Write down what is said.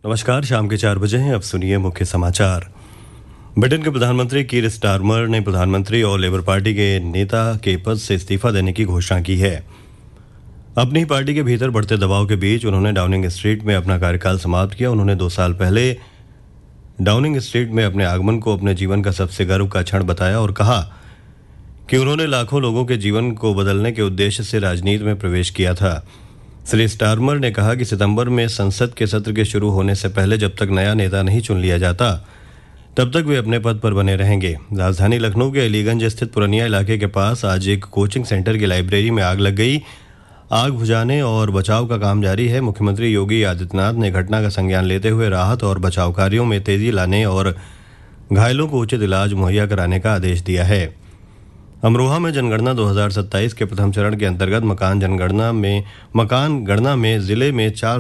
नमस्कार, शाम के 4 बजे हैं। अब सुनिए मुख्य समाचार। ब्रिटेन के प्रधानमंत्री कीर स्टारमर ने प्रधानमंत्री और लेबर पार्टी के नेता के पद से इस्तीफा देने की घोषणा की है। अपनी ही पार्टी के भीतर बढ़ते दबाव के बीच उन्होंने डाउनिंग स्ट्रीट में अपना कार्यकाल समाप्त किया। उन्होंने 2 साल पहले डाउनिंग स्ट्रीट में अपने आगमन को अपने जीवन का सबसे गर्व का क्षण बताया और कहा कि उन्होंने लाखों लोगों के जीवन को बदलने के उद्देश्य से राजनीति में प्रवेश किया था। श्री स्टारमर ने कहा कि सितंबर में संसद के सत्र के शुरू होने से पहले जब तक नया नेता नहीं चुन लिया जाता तब तक वे अपने पद पर बने रहेंगे। राजधानी लखनऊ के अलीगंज स्थित पुरनिया इलाके के पास आज एक कोचिंग सेंटर की लाइब्रेरी में आग लग गई। आग बुझाने और बचाव का काम जारी है। मुख्यमंत्री योगी आदित्यनाथ ने घटना का संज्ञान लेते हुए राहत और बचाव कार्यों में तेजी लाने और घायलों को उचित इलाज मुहैया कराने का आदेश दिया है। अमरोहा में जनगणना 2027 के प्रथम चरण के अंतर्गत मकान गणना में जिले में 4